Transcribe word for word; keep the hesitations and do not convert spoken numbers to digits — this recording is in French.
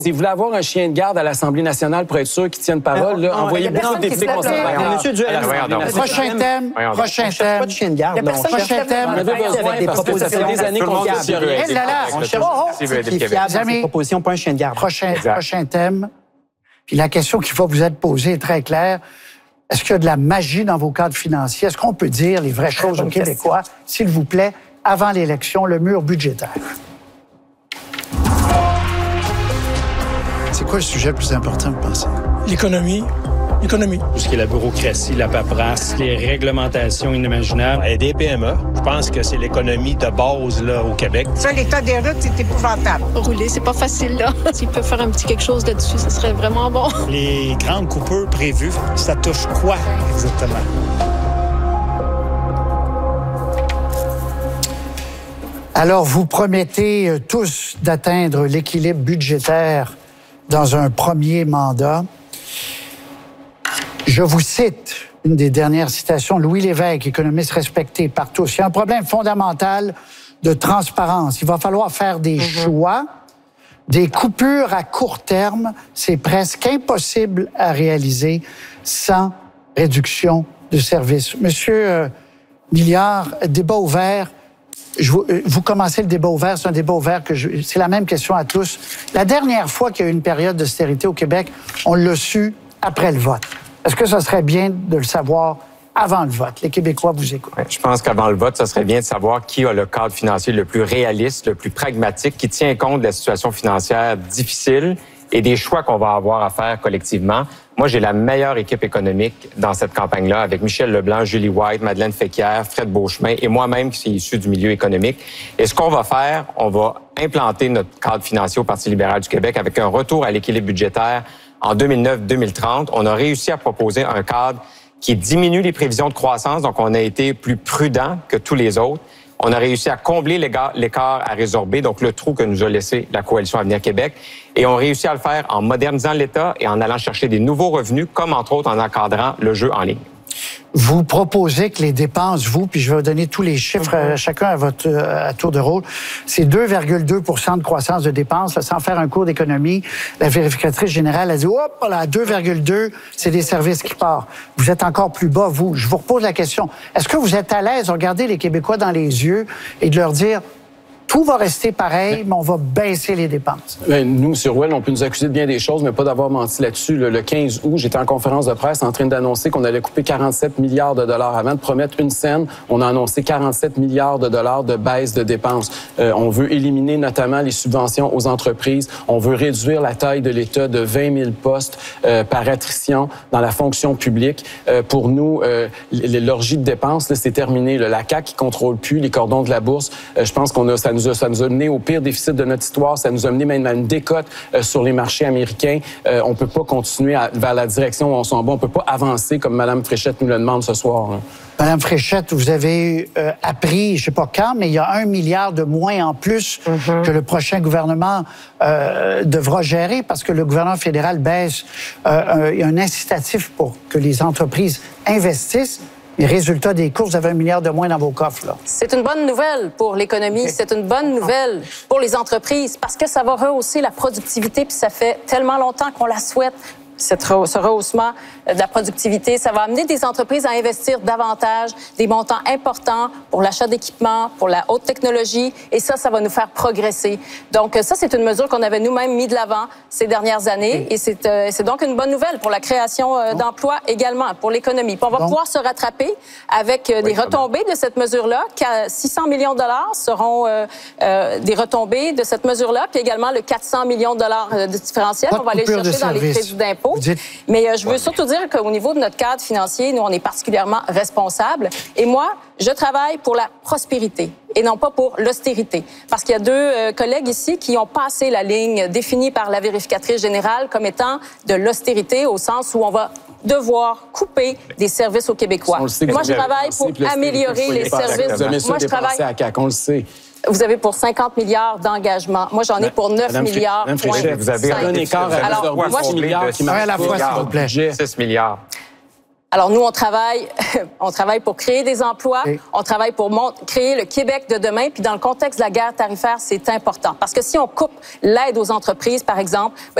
Si vous voulez avoir un chien de garde à l'Assemblée nationale pour être sûr qu'il tienne parole, là, envoyez beaucoup de députés conservateurs. Monsieur Duhamel, prochain thème, prochain thème. Pas de chien de garde. Prochain thème. On avait besoin parce que ça fait des années qu'on fait sur eux. On cherche des propositions, pas un chien de garde. Prochain, prochain thème. Puis la question qui va vous être posée est très claire. Est-ce qu'il y a de la magie dans vos cadres financiers? Est-ce qu'on peut dire les vraies choses aux Québécois, s'il vous plaît, avant l'élection, le mur budgétaire? C'est quoi le sujet le plus important, vous pensez? L'économie. L'économie. Tout ce qui est la bureaucratie, la paperasse, les réglementations inimaginables. Aider les P M E, je pense que c'est l'économie de base là, au Québec. Ça, l'état des routes, c'est épouvantable. Rouler, c'est pas facile, là. S'il peut faire un petit quelque chose là-dessus, ce serait vraiment bon. Les grandes coupures prévues, ça touche quoi exactement? Alors, vous promettez tous d'atteindre l'équilibre budgétaire dans un premier mandat. Je vous cite une des dernières citations, Louis Lévesque, économiste respecté par tous. Il y a un problème fondamental de transparence. Il va falloir faire des mm-hmm. choix, des coupures à court terme. C'est presque impossible à réaliser sans réduction de services. Monsieur euh, Milliard, débat ouvert. Je vous, vous commencez le débat ouvert, c'est un débat ouvert que je, c'est la même question à tous. La dernière fois qu'il y a eu une période d'austérité au Québec, on l'a su après le vote. Est-ce que ça serait bien de le savoir avant le vote? Les Québécois vous écoutent. Je pense qu'avant le vote, ça serait bien de savoir qui a le cadre financier le plus réaliste, le plus pragmatique, qui tient compte de la situation financière difficile et des choix qu'on va avoir à faire collectivement. Moi, j'ai la meilleure équipe économique dans cette campagne-là, avec Michel Leblanc, Julie White, Madeleine Féquière, Fred Beauchemin et moi-même qui suis issu du milieu économique. Et ce qu'on va faire, on va implanter notre cadre financier au Parti libéral du Québec avec un retour à l'équilibre budgétaire en deux mille neuf deux mille trente. On a réussi à proposer un cadre qui diminue les prévisions de croissance, donc on a été plus prudent que tous les autres. On a réussi à combler l'écart à résorber, donc le trou que nous a laissé la Coalition Avenir Québec. Et on réussit à le faire en modernisant l'État et en allant chercher des nouveaux revenus, comme entre autres en encadrant le jeu en ligne. Vous proposez que les dépenses, vous, puis je vais vous donner tous les chiffres mm-hmm. chacun à votre à tour de rôle, c'est deux virgule deux pour cent de croissance de dépenses. Là, sans faire un cours d'économie, la vérificatrice générale a dit, hop, là, deux virgule deux, c'est des services qui partent. Vous êtes encore plus bas, vous. Je vous repose la question. Est-ce que vous êtes à l'aise de regarder les Québécois dans les yeux et de leur dire, tout va rester pareil, mais on va baisser les dépenses? Bien, nous, M. Rouel, on peut nous accuser de bien des choses, mais pas d'avoir menti là-dessus. Le, le quinze août, j'étais en conférence de presse en train d'annoncer qu'on allait couper quarante-sept milliards de dollars. Avant de promettre une scène, on a annoncé quarante-sept milliards de dollars de baisse de dépenses. Euh, on veut éliminer notamment les subventions aux entreprises. On veut réduire la taille de l'État de vingt mille postes euh, par attrition dans la fonction publique. Euh, pour nous, euh, l'orgie de dépenses, c'est terminé. Là, la C A Q qui contrôle plus les cordons de la bourse. Euh, je pense qu'on a, ça nous Ça nous a mené au pire déficit de notre histoire. Ça nous a mené même à une décote euh, sur les marchés américains. Euh, on peut pas continuer à, vers la direction où on s'en va. On peut pas avancer comme Mme Fréchette nous le demande ce soir. Là. Madame Fréchette, vous avez euh, appris, je sais pas quand, mais il y a un milliard de moins en plus mm-hmm. que le prochain gouvernement euh, devra gérer parce que le gouvernement fédéral baisse euh, un, un incitatif pour que les entreprises investissent. Les résultats des courses, vous avez un milliard de moins dans vos coffres, là. C'est une bonne nouvelle pour l'économie. Okay. C'est une bonne nouvelle pour les entreprises parce que ça va rehausser la productivité, puis ça fait tellement longtemps qu'on la souhaite. Cette, ce rehaussement de la productivité, ça va amener des entreprises à investir davantage, des montants importants pour l'achat d'équipements, pour la haute technologie, et ça, ça va nous faire progresser. Donc ça, c'est une mesure qu'on avait nous-mêmes mis de l'avant ces dernières années, et c'est euh, c'est donc une bonne nouvelle pour la création euh, d'emplois également, pour l'économie. Puis on va bon. pouvoir se rattraper avec euh, des oui, retombées de cette mesure-là, six cents millions de dollars seront euh, euh, des retombées de cette mesure-là, puis également le quatre cents millions de dollars de différentiel, on va aller chercher dans les crédits d'impôt. Dites... Mais euh, je veux ouais. surtout dire qu'au niveau de notre cadre financier, nous, on est particulièrement responsables. Et moi, je travaille pour la prospérité et non pas pour l'austérité. Parce qu'il y a deux euh, collègues ici qui ont passé la ligne définie par la vérificatrice générale comme étant de l'austérité au sens où on va devoir couper des services aux Québécois. Moi, je travaille pour améliorer les services. Moi, je travaille... à C A C, on le sait. Vous avez pour cinquante milliards d'engagement. Moi, j'en ai pour neuf Madame milliards. Madame Fréchette, vous avez un écart à Alors, moi, six milliards qui marche à la fois, s'il vous plaît. six milliards. Alors, nous, on travaille, on travaille pour créer des emplois, oui. on travaille pour créer le Québec de demain, puis dans le contexte de la guerre tarifaire, c'est important. Parce que si on coupe l'aide aux entreprises, par exemple,